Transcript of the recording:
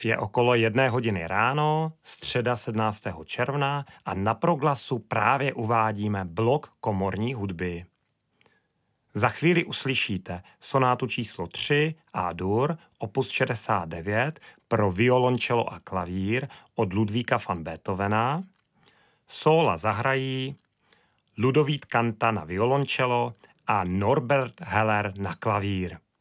Je okolo 1 hodiny ráno, středa 17. června a na Proglasu právě uvádíme blok komorní hudby. Za chvíli uslyšíte sonátu číslo 3 A-dur, opus 69 pro violončelo a klavír od Ludvíka van Beethovena. Sóla zahrají Ludovít Kanta na violončelo a Norbert Heller na klavír.